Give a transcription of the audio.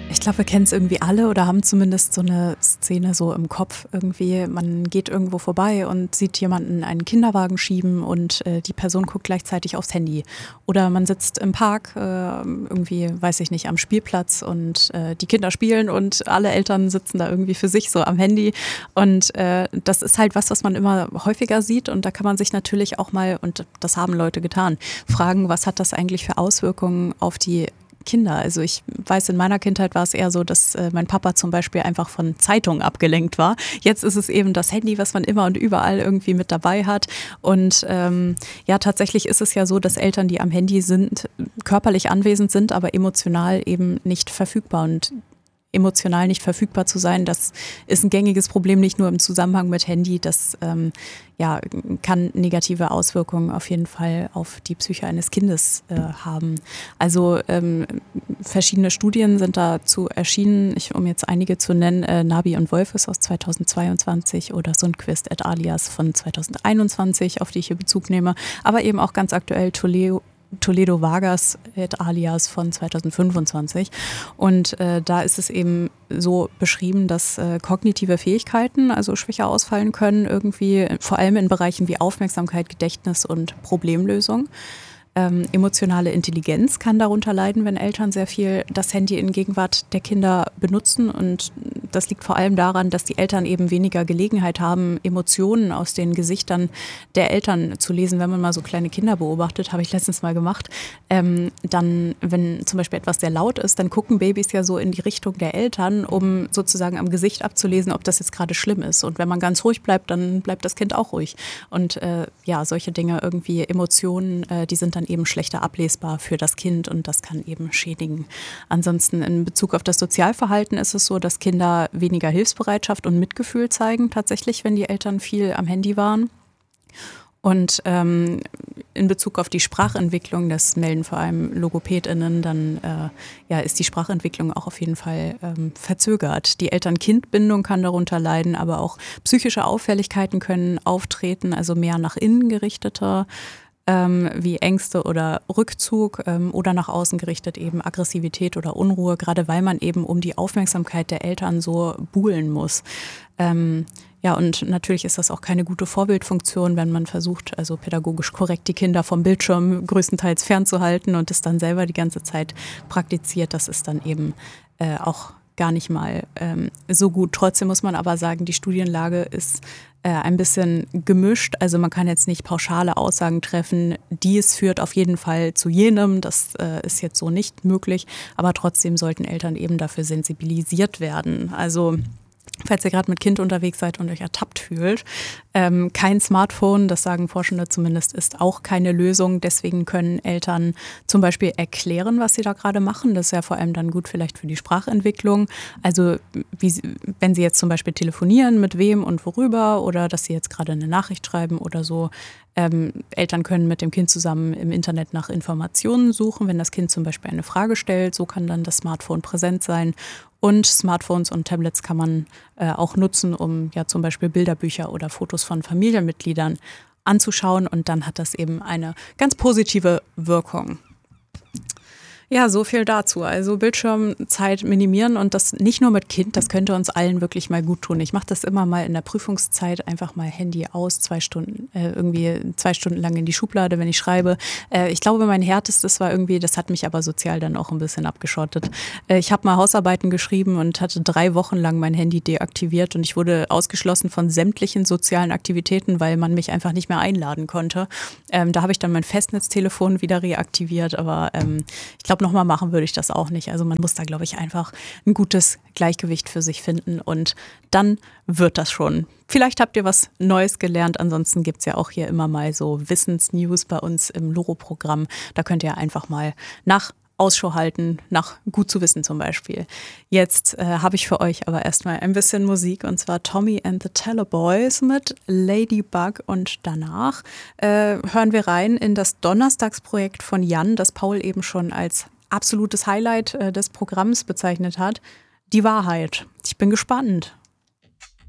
Ich glaube, wir kennen es irgendwie alle oder haben zumindest so eine Szene so im Kopf irgendwie. Man geht irgendwo vorbei und sieht jemanden einen Kinderwagen schieben und die Person guckt gleichzeitig aufs Handy. Oder man sitzt im Park, irgendwie, weiß ich nicht, am Spielplatz und die Kinder spielen und alle Eltern sitzen da irgendwie für sich so am Handy. Und das ist halt was man immer häufiger sieht. Und da kann man sich natürlich auch mal, und das haben Leute getan, fragen, was hat das eigentlich für Auswirkungen auf die Kinder. Also ich weiß, in meiner Kindheit war es eher so, dass mein Papa zum Beispiel einfach von Zeitungen abgelenkt war. Jetzt ist es eben das Handy, was man immer und überall irgendwie mit dabei hat. Und ja, tatsächlich ist es ja so, dass Eltern, die am Handy sind, körperlich anwesend sind, aber emotional eben nicht verfügbar. Und emotional nicht verfügbar zu sein, das ist ein gängiges Problem, nicht nur im Zusammenhang mit Handy. Das ja, kann negative Auswirkungen auf jeden Fall auf die Psyche eines Kindes haben. Also verschiedene Studien sind dazu erschienen, um jetzt einige zu nennen. Nabi und Wolfes aus 2022 oder Sundquist et alias von 2021, auf die ich hier Bezug nehme. Aber eben auch ganz aktuell Toledo Vargas et alias von 2025. Und da ist es eben so beschrieben, dass kognitive Fähigkeiten also schwächer ausfallen können, irgendwie vor allem in Bereichen wie Aufmerksamkeit, Gedächtnis und Problemlösung. Emotionale Intelligenz kann darunter leiden, wenn Eltern sehr viel das Handy in Gegenwart der Kinder benutzen. Und das liegt vor allem daran, dass die Eltern eben weniger Gelegenheit haben, Emotionen aus den Gesichtern der Eltern zu lesen. Wenn man mal so kleine Kinder beobachtet, habe ich letztens mal gemacht, dann, wenn zum Beispiel etwas sehr laut ist, dann gucken Babys ja so in die Richtung der Eltern, um sozusagen am Gesicht abzulesen, ob das jetzt gerade schlimm ist. Und wenn man ganz ruhig bleibt, dann bleibt das Kind auch ruhig. Und ja, solche Dinge, irgendwie Emotionen, die sind dann eben schlechter ablesbar für das Kind und das kann eben schädigen. Ansonsten in Bezug auf das Sozialverhalten ist es so, dass Kinder weniger Hilfsbereitschaft und Mitgefühl zeigen, tatsächlich, wenn die Eltern viel am Handy waren. Und in Bezug auf die Sprachentwicklung, das melden vor allem LogopädInnen, dann ja, ist die Sprachentwicklung auch auf jeden Fall verzögert. Die Eltern-Kind-Bindung kann darunter leiden, aber auch psychische Auffälligkeiten können auftreten, also mehr nach innen gerichteter, wie Ängste oder Rückzug oder nach außen gerichtet eben Aggressivität oder Unruhe, gerade weil man eben um die Aufmerksamkeit der Eltern so buhlen muss. Ja, und natürlich ist das auch keine gute Vorbildfunktion, wenn man versucht, also pädagogisch korrekt die Kinder vom Bildschirm größtenteils fernzuhalten und es dann selber die ganze Zeit praktiziert. Das ist dann eben auch gar nicht mal so gut. Trotzdem muss man aber sagen, die Studienlage ist ein bisschen gemischt. Also man kann jetzt nicht pauschale Aussagen treffen, dies führt auf jeden Fall zu jenem. Das ist jetzt so nicht möglich. Aber trotzdem sollten Eltern eben dafür sensibilisiert werden. Also falls ihr gerade mit Kind unterwegs seid und euch ertappt fühlt. Kein Smartphone, das sagen Forschende zumindest, ist auch keine Lösung. Deswegen können Eltern zum Beispiel erklären, was sie da gerade machen. Das ist ja vor allem dann gut vielleicht für die Sprachentwicklung. Also wenn sie jetzt zum Beispiel telefonieren, mit wem und worüber oder dass sie jetzt gerade eine Nachricht schreiben oder so. Eltern können mit dem Kind zusammen im Internet nach Informationen suchen, wenn das Kind zum Beispiel eine Frage stellt. So kann dann das Smartphone präsent sein. Und Smartphones und Tablets kann man auch nutzen, um ja zum Beispiel Bilderbücher oder Fotos von Familienmitgliedern anzuschauen. Und dann hat das eben eine ganz positive Wirkung. Ja, so viel dazu. Also Bildschirmzeit minimieren und das nicht nur mit Kind, das könnte uns allen wirklich mal gut tun. Ich mache das immer mal in der Prüfungszeit, einfach mal Handy aus, 2 Stunden, irgendwie 2 Stunden lang in die Schublade, wenn ich schreibe. Ich glaube, mein härtestes war irgendwie, das hat mich aber sozial dann auch ein bisschen abgeschottet. Ich habe mal Hausarbeiten geschrieben und hatte 3 Wochen lang mein Handy deaktiviert und ich wurde ausgeschlossen von sämtlichen sozialen Aktivitäten, weil man mich einfach nicht mehr einladen konnte. Da habe ich dann mein Festnetztelefon wieder reaktiviert, aber ich glaube, nochmal machen würde ich das auch nicht. Also man muss da, glaube ich, einfach ein gutes Gleichgewicht für sich finden und dann wird das schon. Vielleicht habt ihr was Neues gelernt. Ansonsten gibt es ja auch hier immer mal so Wissensnews bei uns im Loro-Programm. Da könnt ihr einfach mal nach Ausschau halten, nach gut zu wissen zum Beispiel. Jetzt habe ich für euch aber erstmal ein bisschen Musik und zwar Tommy and the Teleboys mit Ladybug und danach hören wir rein in das Donnerstagsprojekt von Jan, das Paul eben schon als absolutes Highlight des Programms bezeichnet hat. Die Wahrheit. Ich bin gespannt.